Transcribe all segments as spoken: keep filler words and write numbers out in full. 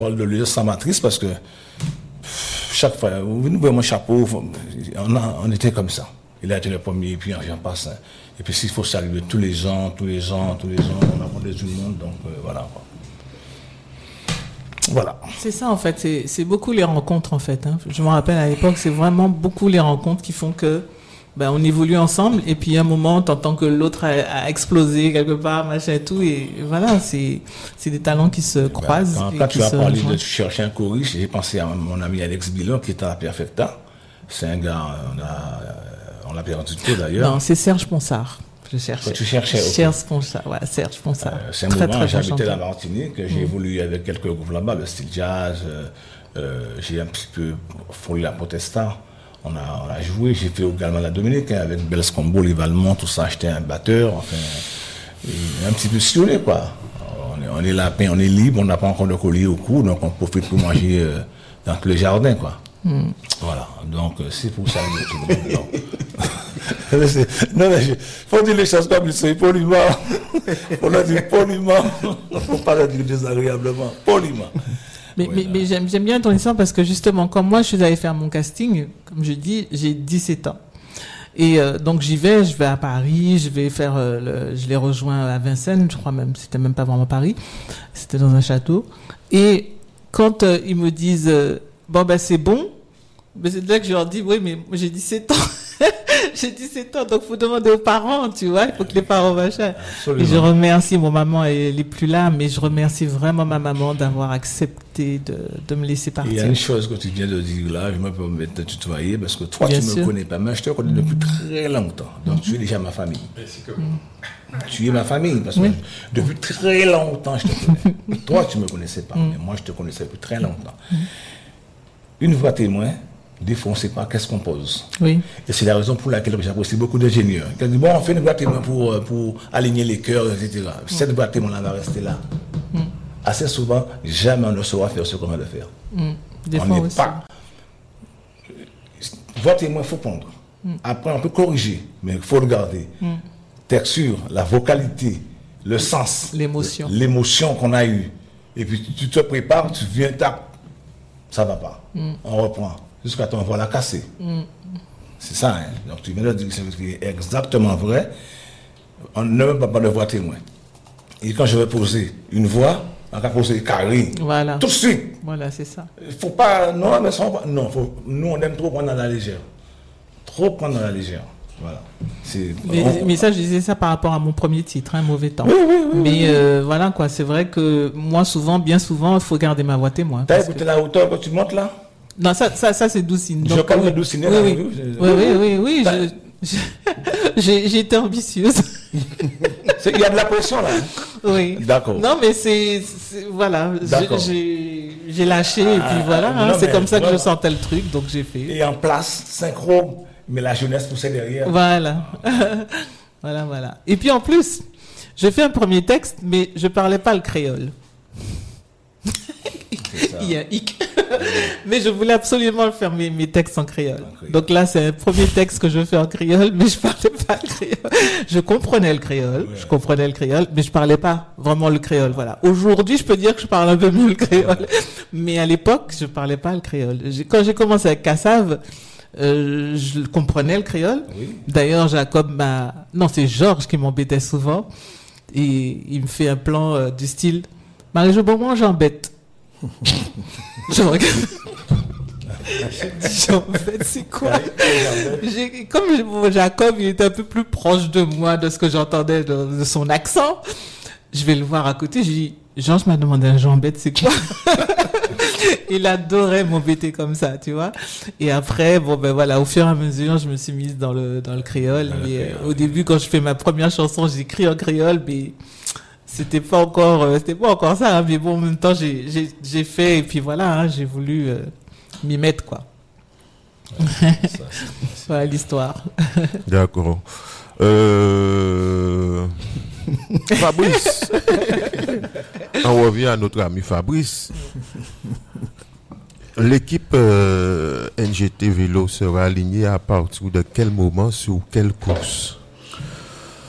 parle de lui sans matrice parce que chaque fois, vous nous voyez mon chapeau, on, a, on était comme ça. Il a été le premier, et puis j'en passe. Et puis s'il faut saluer tous les gens, tous les gens, tous les gens, on a rencontré tout le monde, donc euh, voilà. Voilà. C'est ça en fait, c'est, c'est beaucoup les rencontres en fait. Hein. Je me rappelle à l'époque, c'est vraiment beaucoup les rencontres qui font que ben, on évolue ensemble et puis à un moment, t'entends que l'autre a, a explosé quelque part, machin et tout, et voilà, c'est, c'est des talents qui se croisent. Ben, quand, quand tu as parlé de chercher un choriste, j'ai pensé à mon ami Alex Billon qui est à la Perfecta. C'est un gars, on, a, on l'a perdu tout d'ailleurs. Non, c'est Serge Ponsard. Je cherchais. Quand tu cherchais. Serge Ponsard, ouais, Serge Ponsard. Euh, c'est un très, moment, j'habitais la Martinique, j'ai mmh. évolué avec quelques groupes là-bas, le style jazz, euh, euh, j'ai un petit peu frôlé la Protestant. On a, on a joué, j'ai fait également la Dominique, hein, avec Bels Combo, les Valmont, tout ça, j'étais un batteur, enfin, un petit peu sillonné, quoi. On est, on est lapin, on est libre, on n'a pas encore de collier au cou, donc on profite pour manger euh, dans le jardin, quoi. Mm. Voilà, donc c'est pour ça que je non. non, mais il faut dire les choses comme ça, poliment. On a dit poliment, il ne faut pas le dire désagréablement, poliment. Mais, oui, mais, mais j'aime, j'aime bien ton histoire parce que justement, comme moi, je suis allée faire mon casting, comme je dis, j'ai dix-sept ans. Et euh, donc j'y vais, je vais à Paris, je vais faire, euh, le, je les rejoins à Vincennes, je crois même, c'était même pas vraiment Paris, c'était dans un château. Et quand euh, ils me disent, euh, bon ben c'est bon, mais c'est là que je leur dis, oui mais j'ai dix-sept ans, j'ai dix-sept ans, donc faut demander aux parents, tu vois, il faut que les parents machin. Et je remercie, mon maman, elle est plus là, mais je remercie vraiment ma maman d'avoir accepté de, de me laisser partir. Il y a une chose que tu viens de dire là, je me permets de te tutoyer, parce que toi, bien tu ne me connais pas, mais je te connais depuis très longtemps, donc mm-hmm. tu es déjà ma famille. Mm. Tu es ma famille, parce que oui. depuis très longtemps, je te connais. Toi, tu ne me connaissais pas, mm. mais moi, je te connaissais depuis très longtemps. Mm. Une voix témoin, des fois, on ne sait pas qu'est-ce qu'on pose. Oui. Et c'est la raison pour laquelle j'apprécie beaucoup d'ingénieurs. Ils disent, bon, on fait une voix témoin pour, pour aligner les cœurs, et cetera. Mm. Cette voix témoin va rester là. Mm. Assez souvent, jamais on ne saura faire ce qu'on va le faire. Mm. Des on n'est pas. Voix témoin, il faut prendre. Mm. Après, on peut corriger, mais il faut regarder. Mm. Texture, la vocalité, le sens, l'émotion, l'émotion qu'on a eue. Et puis tu te prépares, tu viens, tac, ça va pas. Mm. On reprend. Jusqu'à temps, on va la casser. Mm. C'est ça, hein. Donc tu viens de dire que c'est exactement vrai. On ne veut pas de voix témoin. Et quand je vais poser une voix, on va poser carré. Voilà. Tout de suite. Voilà, c'est ça. Il ne faut pas. Non, mais ça, non, faut, nous, on aime trop prendre à la légère. Trop prendre à la légère. Voilà. C'est, mais, on, mais ça, je disais ça par rapport à mon premier titre, un mauvais temps. Oui, oui, oui. Mais oui. Euh, voilà, quoi. C'est vrai que moi, souvent, bien souvent, il faut garder ma voix témoin. T'as écouté que... la hauteur quand tu montes là? Non, ça, ça, ça c'est Doucine. Je parle de Doucine. Oui, oui, oui, oui, oui, oui, oui. Bah, je, je, j'ai, j'ai été ambitieuse. Il y a de la pression là. Oui. D'accord. Non, mais c'est, c'est voilà. J'ai, j'ai lâché ah, et puis voilà. Ah, hein, c'est comme ça que voilà. Je sentais le truc, donc j'ai fait. Et en place, synchro, mais la jeunesse poussait derrière. Voilà. Voilà, voilà. Et puis en plus, j'ai fait un premier texte, mais je parlais pas le créole. Il y a hic. Mais je voulais absolument le faire, mes, mes textes en créole. en créole. Donc là, c'est un premier texte que je fais en créole, mais je parlais pas le créole. Je comprenais le créole, ouais. je comprenais le créole, mais je parlais pas vraiment le créole. Voilà. Aujourd'hui, je peux dire que je parle un peu mieux le créole, ouais. mais à l'époque, je parlais pas le créole. J'ai, quand j'ai commencé avec Cassave, euh, je comprenais le créole. Oui. D'ailleurs, Jacob m'a, non, c'est Georges qui m'embêtait souvent, et il me fait un plan euh, du style, Marie-Jo Beaumont, j'embête. Je regarde. En fait, c'est quoi? J'ai, comme bon, Jacob, il était un peu plus proche de moi, de ce que j'entendais de, de son accent. Je vais le voir à côté. J'ai dit, Georges m'a demandé un jambette, c'est quoi? Il adorait m'embêter comme ça, tu vois. Et après, bon ben voilà, au fur et à mesure, je me suis mise dans le dans le créole. Dans mais le créole. Euh, au début, quand je fais ma première chanson, j'écris en créole, mais c'était pas encore euh, c'était pas encore ça, hein, mais bon, en même temps j'ai j'ai j'ai fait et puis voilà, hein, j'ai voulu euh, m'y mettre quoi. Ouais, ça, c'est, c'est... Voilà l'histoire. D'accord. Euh... Fabrice. On revient à notre ami Fabrice. L'équipe euh, N G T Vélo sera alignée à partir de quel moment sur quelle course?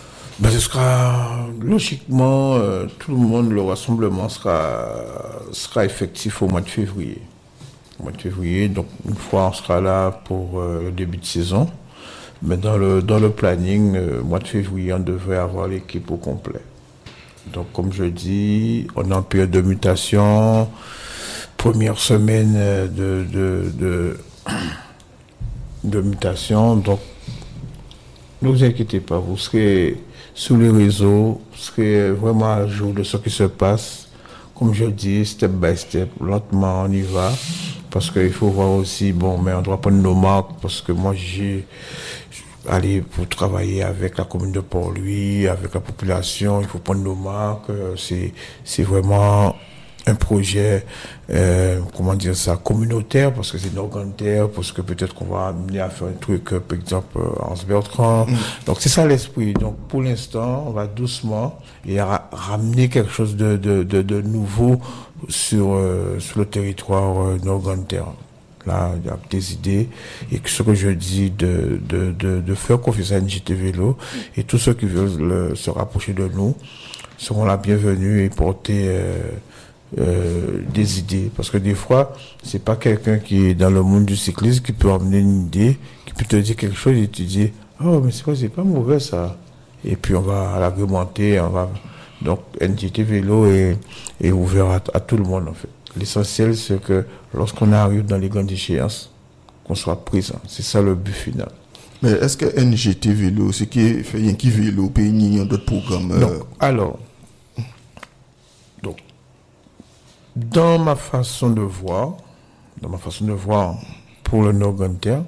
Ben, ce sera, logiquement, euh, tout le monde, le rassemblement sera, sera effectif au mois de février. Au mois de février, donc une fois on sera là pour euh, le début de saison. Mais dans le, dans le planning, euh, mois de février, on devrait avoir l'équipe au complet. Donc, comme je dis, on est en période de mutation. Première semaine de, de, de, de mutation. Donc, ne vous inquiétez pas, vous serez sur les réseaux, vous serez vraiment à jour de ce qui se passe. Comme je dis, step by step, lentement, on y va. Parce qu'il faut voir aussi, bon, mais on doit prendre nos marques, parce que moi, j'ai allé pour travailler avec la commune de Port-Louis, avec la population, il faut prendre nos marques. C'est, c'est vraiment un projet, euh, comment dire ça, communautaire, parce que c'est organitaire, parce que peut-être qu'on va amener à faire un truc, par exemple, en Bertrand. Mm. Donc c'est ça l'esprit. Donc pour l'instant, on va doucement et ra- ramener quelque chose de, de, de, de nouveau sur, euh, sur le territoire euh, organitaire. Là, il y a des idées. Et ce que je dis de, de, de, de faire confiance à N J T Vélo et tous ceux qui veulent le, se rapprocher de nous seront la bienvenue et porter euh, euh, des idées. Parce que des fois, c'est pas quelqu'un qui est dans le monde du cyclisme qui peut amener une idée, qui peut te dire quelque chose et tu dis, oh, mais c'est pas, c'est pas mauvais ça. Et puis on va l'argumenter, on va. Donc N J T Vélo est, est ouvert à, à tout le monde en fait. L'essentiel, c'est que lorsqu'on arrive dans les grandes échéances, qu'on soit présent. C'est ça le but final. Mais est-ce que N J T Vélo, c'est qui fait rien qui vélo, pays, d'autres programmes? Non. Alors, donc, dans ma façon de voir, dans ma façon de voir pour le Nord-Ganter,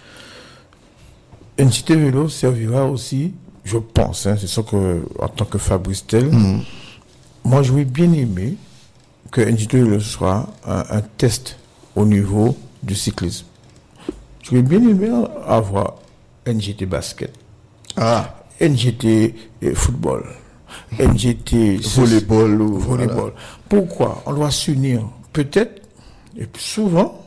N J T Vélo servira aussi, je pense, hein, c'est ça que, en tant que Fabrice Tel, mm. moi, j'aurais bien aimé que N J T Vélo soit un, un test au niveau du cyclisme. J'aurais bien aimé avoir N J T basket, ah. N J T football, N J T volleyball. Ou volleyball. Voilà. Pourquoi? On doit s'unir. Peut-être, et souvent,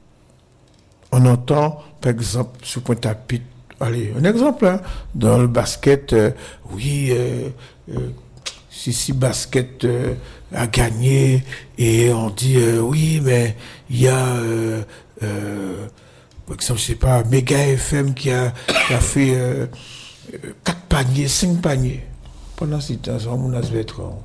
on entend, par exemple, sur Pointe-à-Pitre, allez, un exemple, hein, dans le basket, euh, oui, euh, euh, si si basket euh, a gagné, et on dit, euh, oui, mais il y a... Euh, euh, par exemple, je sais pas, Méga F M qui a, qui a fait euh, quatre paniers, cinq paniers. Pendant ce temps, on a Vétran.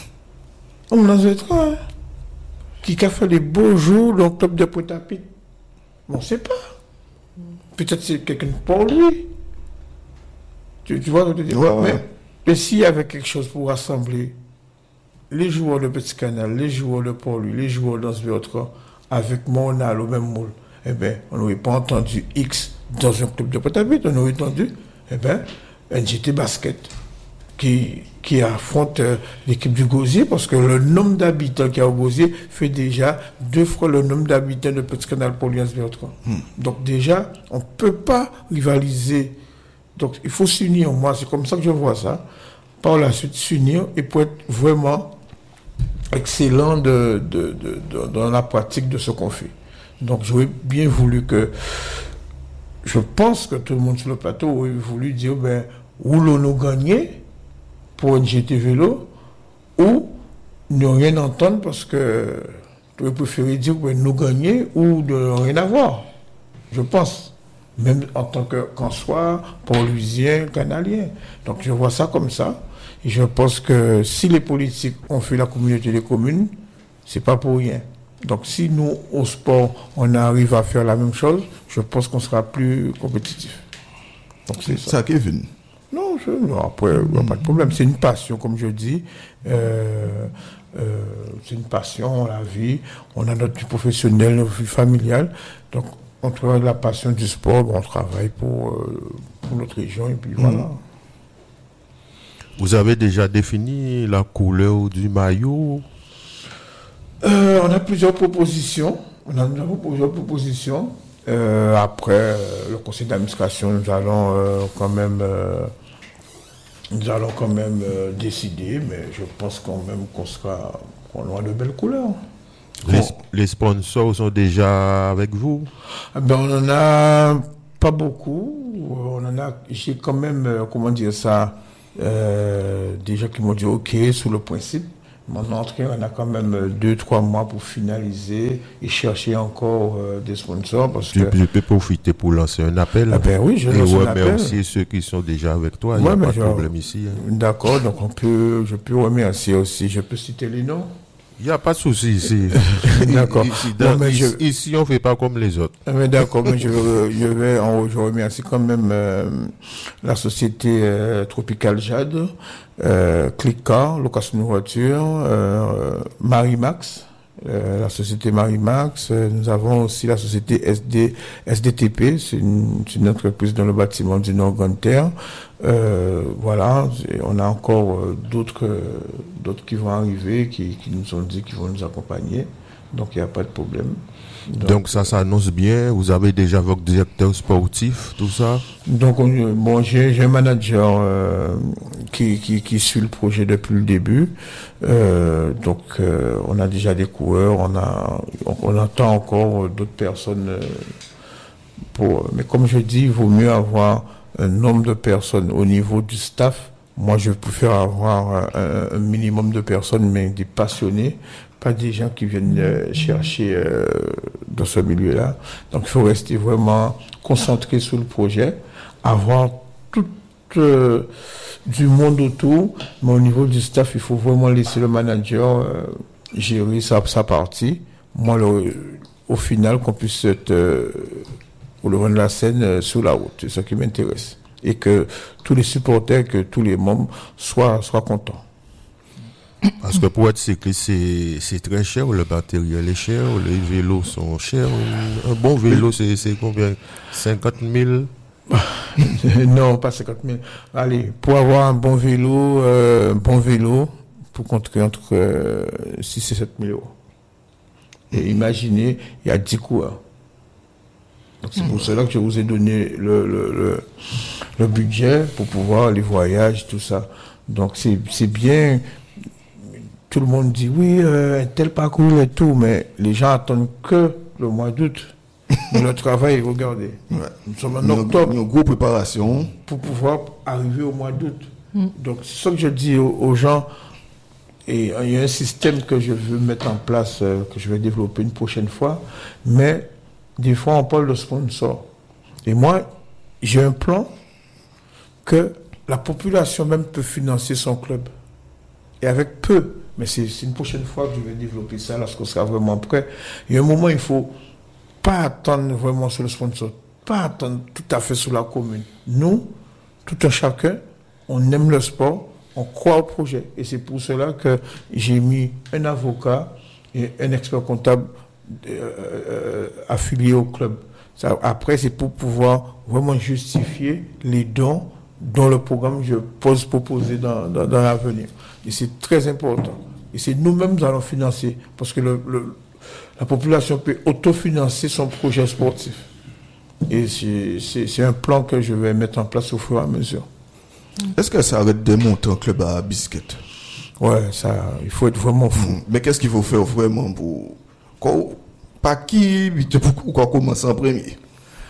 On a Vétran, qui a fait des beaux jours dans le top de Pointe-à-Pitre. On ne sait pas. Peut-être c'est quelqu'un pour lui. Tu, tu vois ce que je veux dire? Ouais, ouais. Mais, mais s'il y avait quelque chose pour rassembler les joueurs de Petit Canal, les joueurs de Port-Louis, les joueurs dans ce Vétran, avec Monal au même moule, eh bien, on n'aurait pas entendu X dans un club de Pointe-à-Pitre, on aurait entendu, eh bien, N J T Basket, qui, qui affronte euh, l'équipe du Gosier, parce que le nombre d'habitants qu'il y a au Gosier fait déjà deux fois le nombre d'habitants de Petit Canal pour l'U S Bertrand. Hmm. Donc déjà, on ne peut pas rivaliser. Donc il faut s'unir. Moi, c'est comme ça que je vois ça. Par la suite, s'unir et pour être vraiment excellent de, de, de, de, dans la pratique de ce qu'on fait. Donc j'aurais bien voulu que, je pense que tout le monde sur le plateau aurait voulu dire, ben, où l'on nous gagnait pour N J T Vélo, ou ne rien entendre parce que tu aurais préféré dire, ben, nous gagner ou de rien avoir. Je pense. Même en tant que, qu'en soit Port-Louisien, Canalien. Donc je vois ça comme ça. Et je pense que si les politiques ont fait la communauté des communes, c'est pas pour rien. Donc si nous, au sport, on arrive à faire la même chose, je pense qu'on sera plus compétitif. Donc c'est ça. Ça, Kevin? Non, je, non après, il n'y a pas de problème. C'est une passion, comme je dis. Euh, euh, c'est une passion, la vie. On a notre vie professionnelle, notre vie familiale. Donc, on travaille la passion du sport, on travaille pour, euh, pour notre région, et puis mmh. voilà. Vous avez déjà défini la couleur du maillot? Euh, on a plusieurs propositions. On a plusieurs propositions. Euh, après euh, le conseil d'administration, nous allons euh, quand même, euh, nous allons quand même euh, décider, mais je pense quand même qu'on sera, qu'on aura de belles couleurs. Les, les sponsors sont déjà avec vous? Ben on en a pas beaucoup. On en a, j'ai quand même, euh, comment dire ça, euh, des gens qui m'ont dit OK sur le principe. Mon entrée, on a quand même deux, trois mois pour finaliser et chercher encore euh, des sponsors. Parce tu, que... je peux profiter pour lancer un appel. Ah ben oui, je lance un appel. Et remercier ceux qui sont déjà avec toi. Il ouais, n'y a pas de problème ici. Hein. D'accord, donc on peut, je peux remercier aussi. Je peux citer les noms. Il n'y a pas de souci ici. D'accord. Ici, dans, bon, ici, je... ici, on ne fait pas comme les autres. Mais d'accord, mais je, je vais, je remercie quand même euh, la société euh, Tropical Jade, euh, Clickcar, location de voiture, euh, Marimax, euh, la société Marimax. Euh, nous avons aussi la société S D, S D T P, c'est une, une entreprise dans le bâtiment du Nord-Grande-Terre. Euh, voilà, on a encore euh, d'autres, euh, d'autres qui vont arriver, qui, qui nous ont dit qu'ils vont nous accompagner. Donc, il n'y a pas de problème. Donc, donc ça s'annonce bien. Vous avez déjà votre directeur sportif, tout ça? Donc, on, bon, j'ai, j'ai un manager euh, qui, qui, qui suit le projet depuis le début. Euh, donc, euh, on a déjà des coureurs, on a, on, on attend encore d'autres personnes. Euh, pour, mais comme je dis, il vaut mieux avoir un nombre de personnes au niveau du staff. Moi, je préfère avoir un, un minimum de personnes, mais des passionnés, pas des gens qui viennent euh, chercher euh, dans ce milieu-là. Donc, il faut rester vraiment concentré sur le projet, avoir tout euh, du monde autour, mais au niveau du staff, il faut vraiment laisser le manager euh, gérer sa, sa partie. Moi, le, au final, qu'on puisse être euh, au devant de la scène euh, sur la route, c'est ce qui m'intéresse. Et que tous les supporters, que tous les membres soient, soient contents. Parce que pour être cycliste, c'est, c'est très cher, le matériel est cher, les vélos sont chers. Un bon vélo, c'est, c'est combien? cinquante mille? Non, pas cinquante mille. Allez, pour avoir un bon vélo, euh, bon vélo, pour compter entre euh, six et sept mille euros. Et imaginez, il y a dix coureurs. Donc c'est pour cela que je vous ai donné le, le, le, le budget pour pouvoir les voyages, tout ça. Donc c'est, c'est bien. Tout le monde dit oui, euh, tel parcours et tout, mais les gens attendent que le mois d'août. Mais le travail, regardez. Ouais. Nous sommes en octobre. Une grosse préparation. Pour pouvoir arriver au mois d'août. Mm. Donc c'est ça que je dis aux, aux gens. Et il y a un système que je veux mettre en place, euh, que je vais développer une prochaine fois. Mais des fois, on parle de sponsor. Et moi, j'ai un plan que la population même peut financer son club. Et avec peu. Mais c'est, c'est une prochaine fois que je vais développer ça lorsqu'on sera vraiment prêt. Il y a un moment, il ne faut pas attendre vraiment sur le sponsor. Pas attendre tout à fait sur la commune. Nous, tout un chacun, on aime le sport, on croit au projet. Et c'est pour cela que j'ai mis un avocat et un expert comptable euh, euh, affiliés au club. Ça, après, c'est pour pouvoir vraiment justifier les dons dont le programme je pose proposer dans, dans, dans l'avenir. Et c'est très important. Et c'est nous-mêmes qui allons financer. Parce que le, le, la population peut autofinancer son projet sportif. Et c'est, c'est, c'est un plan que je vais mettre en place au fur et à mesure. Est-ce que ça arrête de monter un club à Biscuit? Ouais, ça, il faut être vraiment fou. Mmh. Mais qu'est-ce qu'il faut faire vraiment pour... Par qui pour qu'on commence en premier?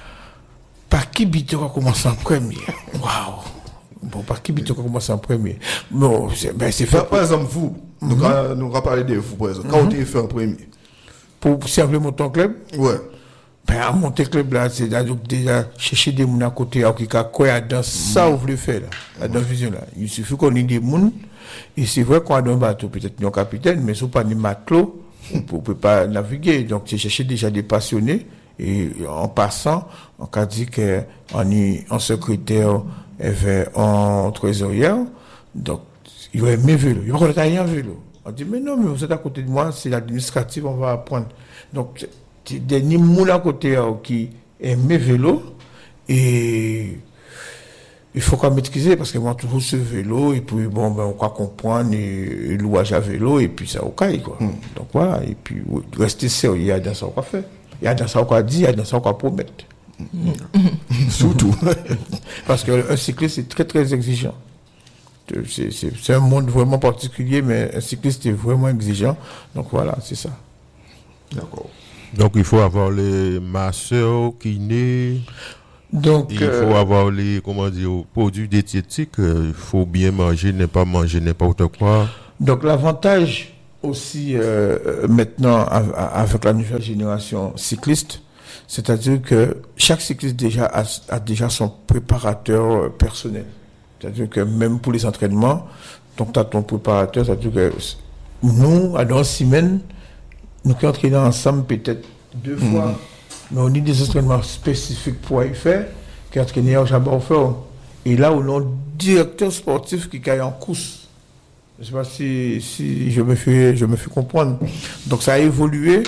Par qui Bito va commencer en premier? Waouh! Bon, par qui Bito va commencer en premier? Bon, c'est, ben, c'est fait. Par exemple, vous, nous mm-hmm. nous allons parler de vous, par exemple. Quand mm-hmm. vous êtes fait en premier? Pour servir mon club? Ouais. Ben, à monter club là, c'est déjà chercher des gens à côté, qui a dans ça, vous voulez faire, là, dans la vision là. Il suffit qu'on ait des gens, et c'est vrai qu'on a un bateau, peut-être non capitaine, mais si on pas des matelots, on ne peut pas naviguer. Donc, c'est chercher déjà des passionnés. Et en passant, on a dit qu'on est en secrétaire et en trésorière. Donc, il va aimer vélo. Il va connaître rien vélo. On dit, mais non, mais vous êtes à côté de moi, c'est l'administratif, on va apprendre. Donc, c'est des gens à côté qui aiment vélo. Et il faut qu'on maîtrise parce que moi, toujours ce vélo, et puis bon, ben, on va comprendre, et, et louage à vélo, et puis ça, au cas, quoi. Mm. Donc voilà, et puis rester sérieux, il y a dans ça qu'on fait. Il y a dans ça qu'on dit, il y a dans ça qu'on promet. Mm. Surtout. Parce qu'un cycliste, c'est très, très exigeant. C'est, c'est, c'est un monde vraiment particulier, mais un cycliste est vraiment exigeant. Donc voilà, c'est ça. D'accord. Donc il faut avoir les masseurs, kinés. Donc, il faut euh, avoir les, comment dire, produits diététiques, euh, il faut bien manger, ne pas manger n'importe quoi. donc l'avantage aussi euh, maintenant avec la nouvelle génération cycliste, c'est-à-dire que chaque cycliste déjà a, a déjà son préparateur personnel. C'est-à-dire que même pour les entraînements, donc tu as ton préparateur, c'est-à-dire que nous, à dans semaine, nous qui entraînons ensemble peut-être deux mmh. fois, mais on a des entraînements spécifiques pour y faire, qui entraînent au Jabon. Et là, on a un directeur sportif qui est en course. Je ne sais pas si, si je me fais, je me fais comprendre. Donc ça a évolué.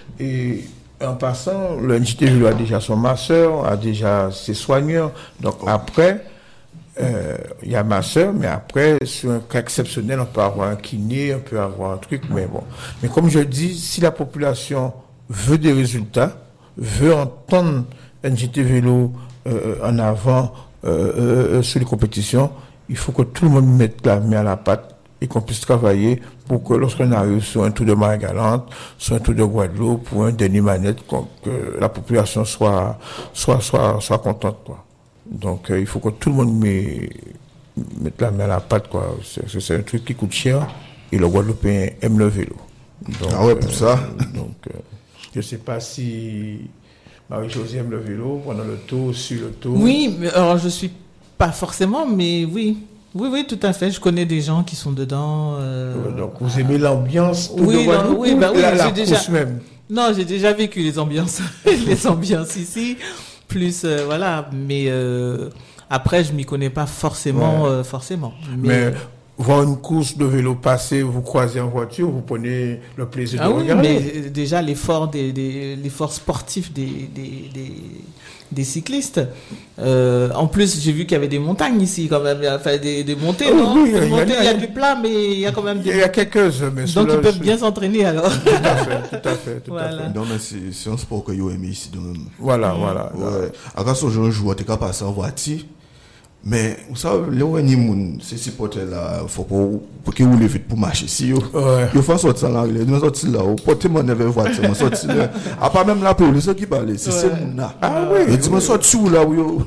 Et en passant, le N J T Vélo a déjà son masseur, a déjà ses soigneurs. Donc après, il euh, y a masseur, mais après, sur un cas exceptionnel, on peut avoir un kiné, on peut avoir un truc, mais bon. Mais comme je dis, si la population veut des résultats, veut entendre N J T Vélo euh, en avant euh, euh, sur les compétitions, il faut que tout le monde mette la main à la pâte et qu'on puisse travailler pour que lorsqu'on arrive sur un tour de Marie-Galante, sur un tour de Guadeloupe, pour un Denis Manette, que la population soit, soit, soit, soit contente, quoi. Donc, euh, il faut que tout le monde met, mette la main à la pâte, quoi. C'est, c'est un truc qui coûte cher et le Guadeloupéen aime le vélo. Donc, ah ouais, pour euh, ça. Donc, euh, je sais pas si Marie-Josée aime le vélo pendant le tour, sur le tour. Oui, mais alors je suis pas forcément, mais oui. Oui, oui, tout à fait. Je connais des gens qui sont dedans. Euh... Donc, vous aimez l'ambiance tout oui, de non, oui, bah oui, la, la j'ai déjà... même. Non, j'ai déjà vécu les ambiances, les ambiances ici. Plus, euh, voilà. Mais euh, après, je m'y connais pas forcément, ouais. euh, forcément. Mais, mais voir une course de vélo passer, vous croisez en voiture, vous prenez le plaisir ah de oui, regarder. Mais déjà l'effort des, des l'effort sportif des des, des, des cyclistes. Euh, en plus, j'ai vu qu'il y avait des montagnes ici quand même, enfin des, des montées. Oh, non oui, des il, montées, y a, il y a du plat, mais il y a quand même des. Il y a quelques-uns, mais donc ils peuvent c'est... bien s'entraîner alors. Tout à fait, tout à fait, tout voilà. à fait. Donc c'est, c'est un sport que vous aimez ici. Donc... Voilà, mmh. voilà. Ouais. À quand ce jour, je vois, tu es passé en voiture. Mais, vous savez, les gens, ces supporters-là, il faut pour qu'ils roulent vite pour marcher. Si ils font sortir là, ils vont sortir là, ils portent mon neuf voiture, ils sortir là. À part même la police qui parle, c'est ces gens-là. Ah oui. Ils vont sortir là,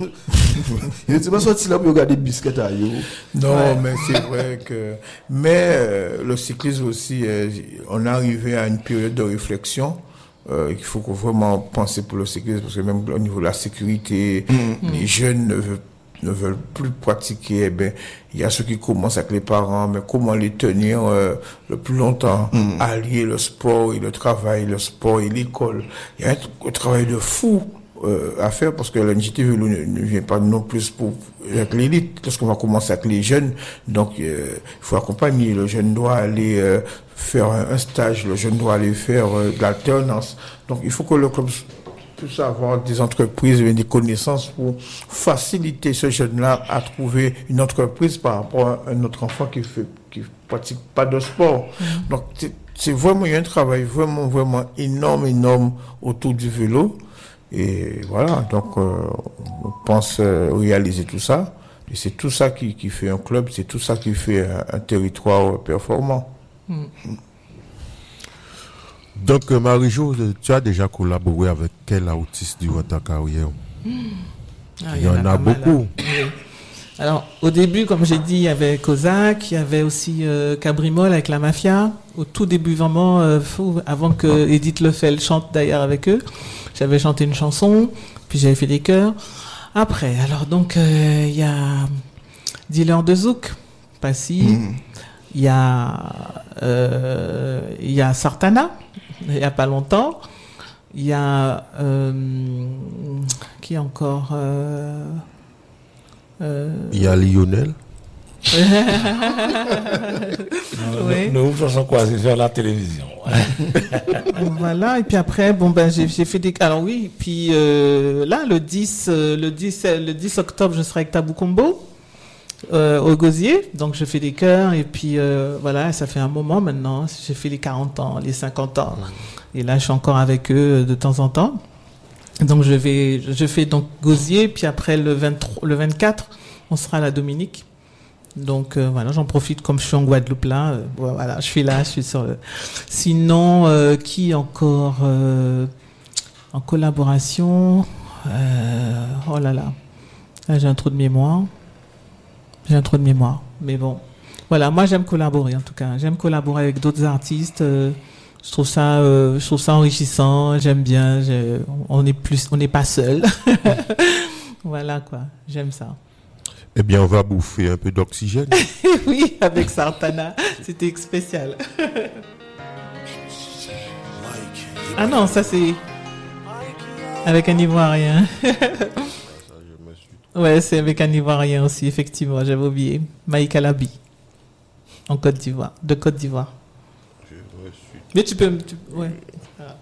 ils vont sortir là pour regarder des biscuits à eux. Non, ouais. mais c'est vrai que. Mais euh, le cyclisme aussi, euh, on est arrivé à une période de réflexion. Euh, il faut vraiment penser pour le cyclisme, parce que même au niveau de la sécurité, mmh. les jeunes ne veulent ne veulent plus pratiquer, eh ben, il y a ceux qui commencent avec les parents, mais comment les tenir euh, le plus longtemps, mmh. allier le sport et le travail, le sport et l'école. Il y a un, un travail de fou euh, à faire, parce que l'N J T Vélo ne, ne vient pas non plus pour avec l'élite. Lorsqu'on va commencer avec les jeunes, donc euh, il faut accompagner. Le jeune doit aller euh, faire un, un stage, le jeune doit aller faire euh, de l'alternance. Donc il faut que le club puisse avoir des entreprises et des connaissances pour faciliter ce jeune-là à trouver une entreprise par rapport à un autre enfant qui fait, qui pratique pas de sport. Mmh. Donc, c'est, c'est vraiment, il y a un travail vraiment, vraiment énorme, énorme autour du vélo. Et voilà. Donc, euh, on pense euh, réaliser tout ça. Et c'est tout ça qui, qui fait un club, c'est tout ça qui fait un, un territoire performant. Mmh. Donc, Marie-Jo, tu as déjà collaboré avec quel artiste durant ta carrière? mmh. ah, Il y, y en, en a, a beaucoup. Mal, hein. Alors, au début, comme j'ai dit, il y avait Kozak, il y avait aussi euh, Cabrimol avec la Mafia. Au tout début, vraiment, euh, fou, avant que ah. Edith Lefel chante d'ailleurs avec eux, j'avais chanté une chanson, puis j'avais fait des chœurs. Après, alors donc, euh, il y a Dealer de Zouk, Passy. mmh. Il y a, euh, il y a Sartana, il n'y a pas longtemps. Il y a, euh, qui encore euh, euh, Il y a Lionel. oui. Nous, nous faisons quoi? C'est vers la télévision. Voilà, et puis après, bon, ben, j'ai, j'ai fait des. Alors oui, puis euh, là, le dix, euh, le, dix, le dix octobre, je serai avec Tabou Combo. Euh, au Gosier, donc je fais des chœurs et puis euh, voilà, ça fait un moment maintenant, j'ai fait les quarante ans, les cinquante ans et là je suis encore avec eux de temps en temps, donc je vais, je fais donc Gosier, puis après le vingt-trois, le vingt-quatre on sera à la Dominique, donc euh, voilà, j'en profite comme je suis en Guadeloupe là, euh, voilà, je suis là, je suis sur le... Sinon, euh, qui encore euh, en collaboration euh, oh là là. Là, j'ai un trou de mémoire. J'ai un trou de mémoire. Mais bon. Voilà, moi j'aime collaborer en tout cas. J'aime collaborer avec d'autres artistes. Euh, je trouve ça, euh, je trouve ça enrichissant. J'aime bien. Je, on est plus, on n'est pas seul. Voilà quoi. J'aime ça. Eh bien, on va bouffer un peu d'oxygène. Oui, avec Sartana, c'était spécial. Ah non, ça c'est avec un Ivoirien. Ouais, c'est avec un Ivoirien aussi, effectivement. J'avais oublié. Mike Alabi. En Côte d'Ivoire, de Côte d'Ivoire. Mais tu peux, tu, ouais.